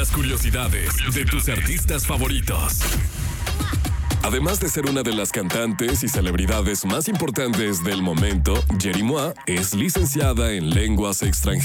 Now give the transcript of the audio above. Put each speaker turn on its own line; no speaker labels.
las curiosidades de tus artistas favoritos. Además de ser una de las cantantes y celebridades más importantes del momento, Yeri Mua es licenciada en lenguas extranjeras.